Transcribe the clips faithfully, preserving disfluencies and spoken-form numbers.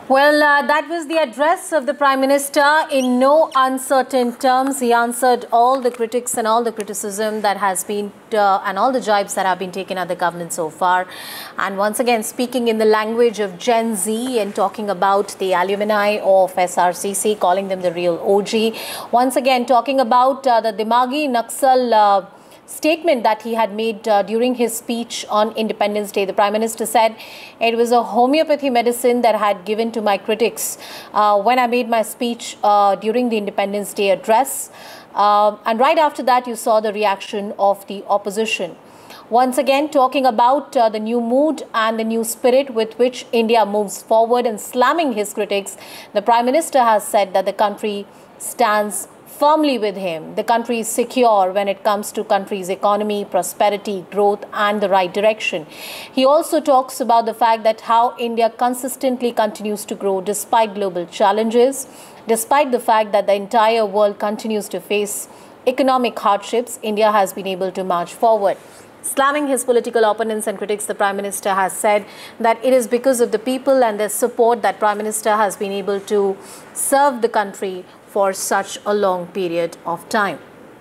Well, uh, that was the address of the Prime Minister. In no uncertain terms, he answered all the critics and all the criticism that has been uh, and all the jibes that have been taken at the government so far. And once again, speaking in the language of Gen Z and talking about the alumni of S R C C, calling them the real O G. Once again, talking about uh, the Dimagi Naxal uh, statement that he had made uh, during his speech on Independence Day. The Prime Minister said it was a homeopathy medicine that I had given to my critics uh, when I made my speech uh, during the Independence Day address. Uh, and right after that, you saw the reaction of the opposition. Once again, talking about uh, the new mood and the new spirit with which India moves forward and slamming his critics, the Prime Minister has said that the country stands firmly with him. The country is secure when it comes to country's economy, prosperity, growth and the right direction. He also talks about the fact that how India consistently continues to grow despite global challenges, despite the fact that the entire world continues to face economic hardships. India has been able to march forward. Slamming his political opponents and critics, the Prime Minister has said that it is because of the people and their support that Prime Minister has been able to serve the country for such a long period of time.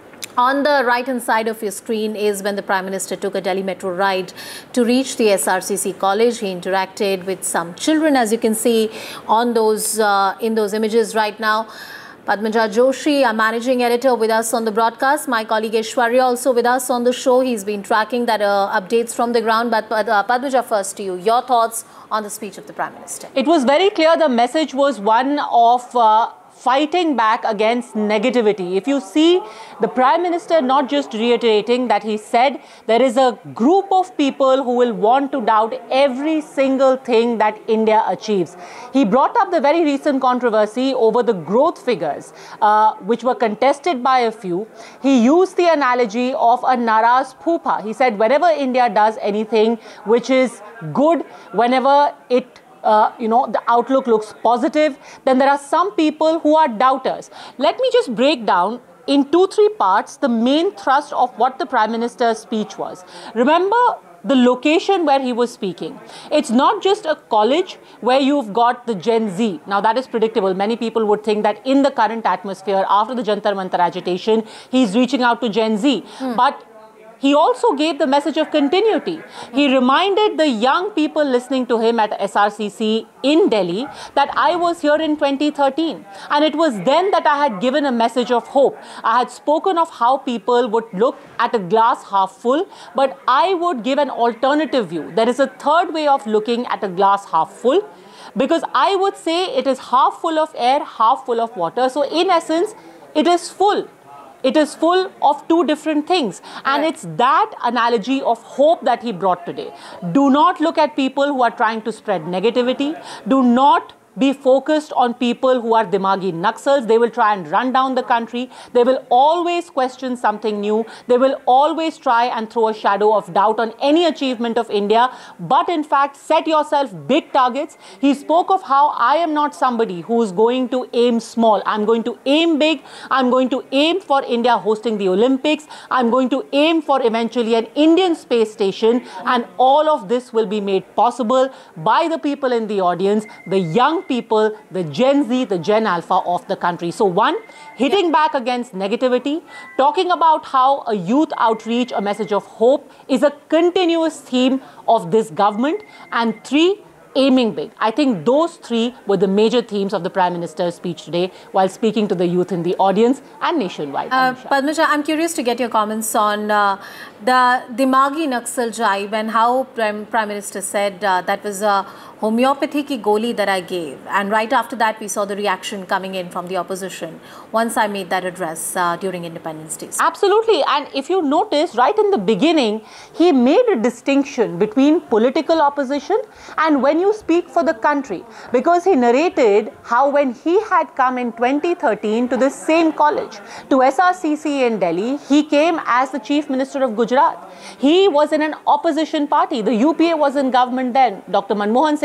On the right-hand side of your screen is when the Prime Minister took a Delhi Metro ride to reach the S R C C college. He interacted with some children, as you can see on those uh, in those images right now. Padmaja Joshi, our managing editor, with us on the broadcast. My colleague Aishwarya also with us on the show. He's been tracking that uh, updates from the ground. But uh, Padmaja, first to you, your thoughts on the speech of the Prime Minister. It was very clear the message was one of uh, fighting back against negativity. If you see the Prime Minister not just reiterating that he said there is a group of people who will want to doubt every single thing that India achieves. He brought up the very recent controversy over the growth figures, uh, which were contested by a few. He used the analogy of a naraz phupa. He said whenever India does anything which is good, whenever it Uh, you know, the outlook looks positive, then there are some people who are doubters. Let me just break down in two, three parts the main thrust of what the Prime Minister's speech was. Remember the location where he was speaking. It's not just a college where you've got the Gen Z. Now that is predictable. Many people would think that in the current atmosphere after the Jantar Mantar agitation, he's reaching out to Gen Z. Hmm. But he also gave the message of continuity. He reminded the young people listening to him at S R C C in Delhi that I was here in twenty thirteen. And it was then that I had given a message of hope. I had spoken of how people would look at a glass half full, but I would give an alternative view. There is a third way of looking at a glass half full, because I would say it is half full of air, half full of water. So in essence, it is full. It is full of two different things. And it's that analogy of hope that he brought today. Do not look at people who are trying to spread negativity. Do not be focused on people who are Dimagi Naxals. They will try and run down the country. They will always question something new. They will always try and throw a shadow of doubt on any achievement of India. But in fact, set yourself big targets. He spoke of how I am not somebody who is going to aim small. I'm going to aim big. I'm going to aim for India hosting the Olympics. I'm going to aim for eventually an Indian space station. And all of this will be made possible by the people in the audience, the young people, the Gen Z, the Gen Alpha of the country. So one, hitting yeah. back against negativity, talking about how a youth outreach, a message of hope is a continuous theme of this government. And three, aiming big. I think those three were the major themes of the Prime Minister's speech today while speaking to the youth in the audience and nationwide. Uh, Padmaja, I'm curious to get your comments on uh, the Dimagi Naxal jibe and how Prime, Prime Minister said uh, that was a homeopathy ki goli that I gave. And right after that, we saw the reaction coming in from the opposition once I made that address uh, during Independence Day. Absolutely. And if you notice, right in the beginning, he made a distinction between political opposition and when you speak for the country, because he narrated how when he had come in twenty thirteen to this same college, to S R C C in Delhi, he came as the Chief Minister of Gujarat. He was in an opposition party. The U P A was in government then. Doctor Manmohan Singh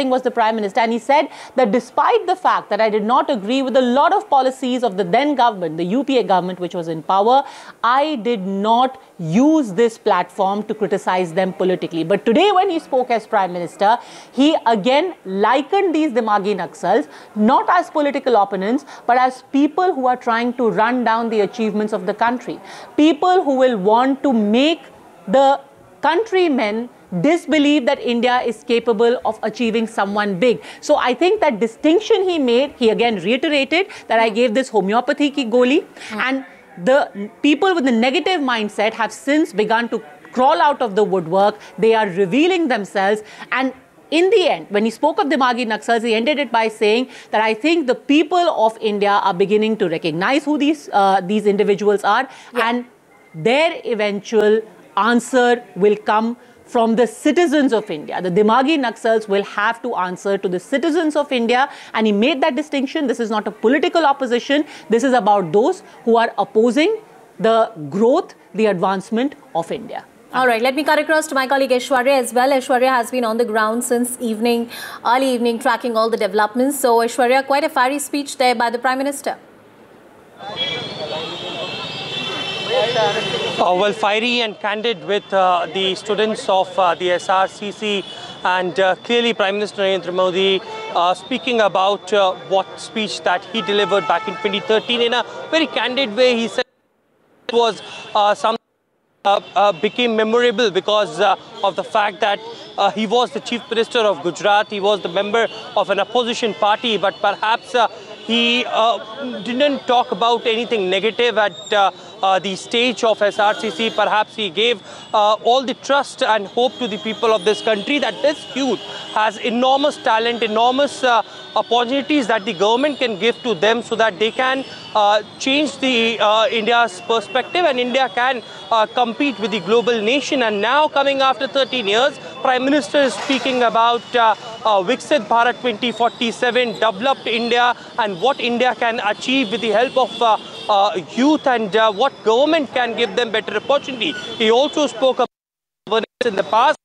saying was the Prime Minister, and he said that despite the fact that I did not agree with a lot of policies of the then government, the U P A government which was in power, I did not use this platform to criticize them politically. But today when he spoke as Prime Minister, he again likened these Dimagi Naxals not as political opponents, but as people who are trying to run down the achievements of the country. People who will want to make the countrymen disbelieve that India is capable of achieving someone big. So I think that distinction he made, he again reiterated that I gave this homeopathy ki goli, mm. and the people with the negative mindset have since begun to crawl out of the woodwork. They are revealing themselves, and in the end, when he spoke of Dimagi Naxals, he ended it by saying that I think the people of India are beginning to recognize who these uh, these individuals are, yeah. and their eventual answer will come from the citizens of India. The Dimagi Naxals will have to answer to the citizens of India, and he made that distinction. This is not a political opposition. This is about those who are opposing the growth, the advancement of India. All right, let me cut across to my colleague Aishwarya as well. Aishwarya has been on the ground since evening, early evening, tracking all the developments. So, Aishwarya, quite a fiery speech there by the Prime Minister. Uh, well, fiery and candid with uh, the students of uh, the S R C C, and uh, clearly Prime Minister Narendra Modi uh, speaking about uh, what speech that he delivered back in twenty thirteen in a very candid way. He said it was uh, something Uh, uh, became memorable because uh, of the fact that uh, he was the Chief Minister of Gujarat, he was the member of an opposition party, but perhaps uh, he uh, didn't talk about anything negative at uh, uh, the stage of S R C C. Perhaps he gave uh, all the trust and hope to the people of this country that this youth has enormous talent, enormous uh, opportunities that the government can give to them so that they can uh, change the uh, India's perspective, and India can uh, compete with the global nation. And now, coming after thirteen years, Prime Minister is speaking about uh, uh, Viksit Bharat twenty forty-seven, developed India, and what India can achieve with the help of uh, uh, youth, and uh, what government can give them better opportunity. He also spoke about governance in the past.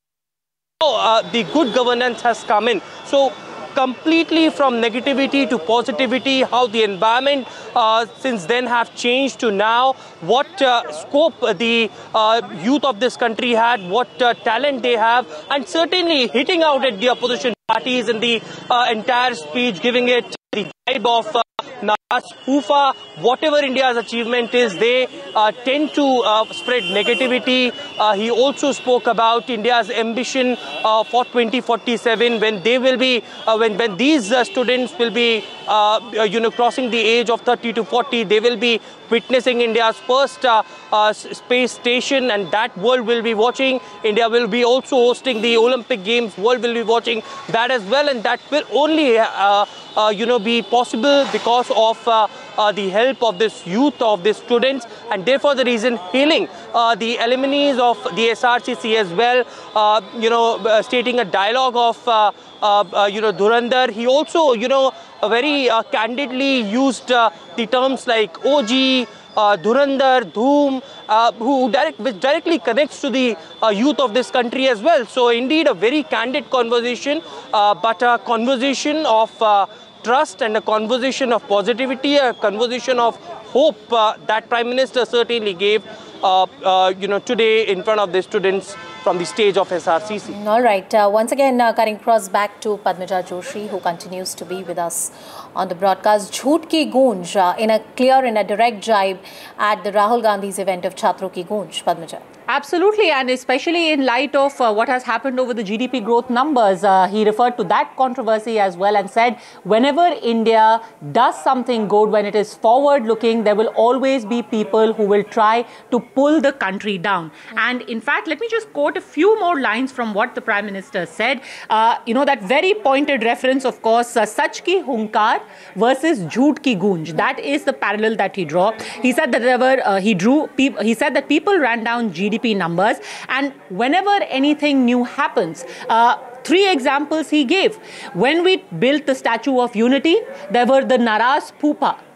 So, uh, the good governance has come in. So, completely from negativity to positivity, how the environment uh, since then have changed to now, what uh, scope the uh, youth of this country had, what uh, talent they have, and certainly hitting out at the opposition parties in the uh, entire speech, giving it the vibe of uh, Nawaz Hufa. Whatever India's achievement is, they uh, tend to uh, spread negativity. Uh, he also spoke about India's ambition uh, for twenty forty-seven, when they will be, uh, when when these uh, students will be, uh, you know, crossing the age of thirty to forty, they will be witnessing India's first uh, uh, space station, and that world will be watching. India will be also hosting the Olympic Games. World will be watching that as well, and that will only, uh, uh, you know, be possible because of uh, uh, the help of this youth, of these students, and therefore the reason hailing uh, the alumni of the S R C C as well, uh, you know, uh, stating a dialogue of, uh, uh, uh, you know, Dhurandhar. He also, you know, uh, very uh, candidly used uh, the terms like O G, uh, Dhurandhar, Dhoom, uh, who direct, which directly connects to the uh, youth of this country as well. So indeed a very candid conversation, uh, but a conversation of uh, trust and a conversation of positivity, a conversation of hope uh, that Prime Minister certainly gave, uh, uh, you know, today in front of the students from the stage of S R C C. All right. Uh, once again, uh, cutting across back to Padmaja Joshi, who continues to be with us on the broadcast. Jhoot ki goonj, uh, in a clear and a direct jibe at the Rahul Gandhi's event of Chhatro ki goonj. Padmaja. Absolutely, and especially in light of uh, what has happened over the G D P growth numbers, uh, he referred to that controversy as well and said, whenever India does something good, when it is forward-looking, there will always be people who will try to pull the country down. Mm-hmm. And in fact, let me just quote a few more lines from what the Prime Minister said. Uh, you know, that very pointed reference, of course, uh, Sach ki hunkar versus Jhoot ki goonj. Mm-hmm. That is the parallel that he drew. He said that there were, uh, he drew, he said that people ran down G D P numbers, and whenever anything new happens, uh, three examples he gave. When we built the Statue of Unity, there were the Naraz Pupa.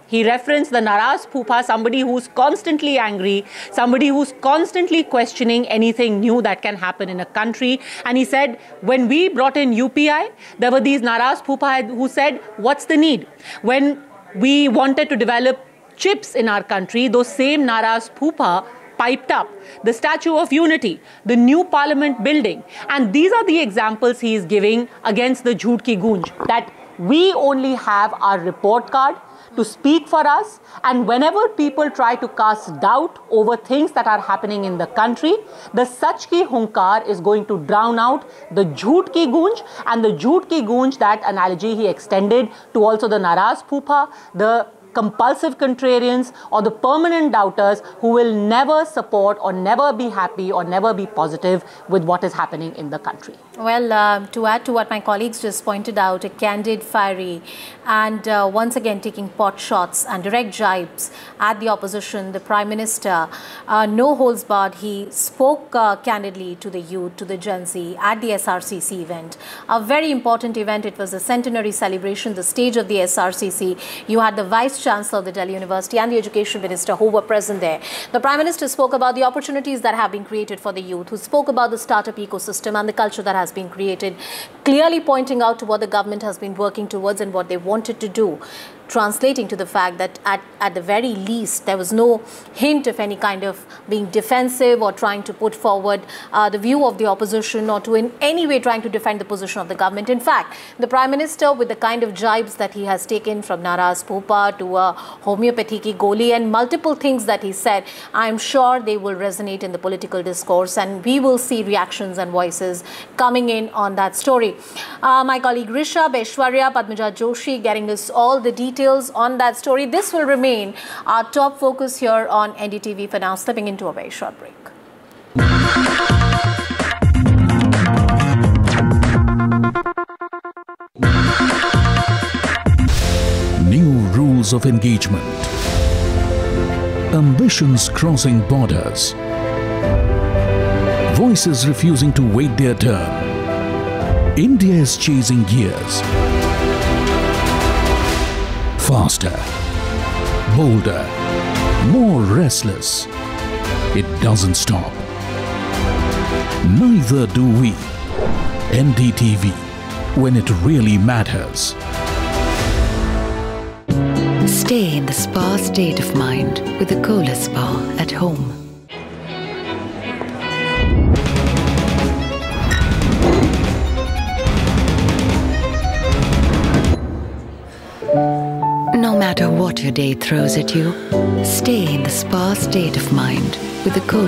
He referenced the Naraz Phupa, somebody who's constantly angry, somebody who's constantly questioning anything new that can happen in a country. And he said, when we brought in U P I, there were these Naraz Phupa who said, what's the need? When we wanted to develop chips in our country, those same Naraz Phupa piped up. The Statue of Unity, the new Parliament building. And these are the examples he is giving against the Jhoot Ki Goonj, that we only have our report card to speak for us, and whenever people try to cast doubt over things that are happening in the country, the Sach Ki Hunkar is going to drown out the Jhoot Ki Goonj, and the Jhoot Ki Goonj, that analogy he extended to also the Naraz Phupa, the compulsive contrarians or the permanent doubters who will never support or never be happy or never be positive with what is happening in the country. Well, uh, to add to what my colleagues just pointed out, a candid, fiery and uh, once again taking pot shots and direct jibes at the opposition, the Prime Minister, uh, no holds barred, he spoke uh, candidly to the youth, to the Gen Z at the S R C C event. A very important event. It was the centenary celebration, the stage of the S R C C. You had the Vice Chancellor of the Delhi University and the Education Minister who were present there. The Prime Minister spoke about the opportunities that have been created for the youth, who spoke about the startup ecosystem and the culture that has been created, clearly pointing out to what the government has been working towards and what they wanted to do, translating to the fact that at, at the very least there was no hint of any kind of being defensive or trying to put forward uh, the view of the opposition or to in any way trying to defend the position of the government. In fact, the Prime Minister, with the kind of jibes that he has taken from Naraz Phupa to a homeopathy ki goli and multiple things that he said, I'm sure they will resonate in the political discourse and we will see reactions and voices coming in on that story. Uh, my colleague Rishabh, Aishwarya, Padmaja Joshi getting us all the details on that story. This will remain our top focus here on N D T V for now, slipping into a very short break. New rules of engagement. Ambitions crossing borders. Voices refusing to wait their turn. India is chasing gears. Faster, bolder, more restless. It doesn't stop. Neither do we. N D T V, when it really matters. Stay in the spa state of mind with the Kohler Spa at home. No matter what your day throws at you, stay in the spa state of mind with the Kohler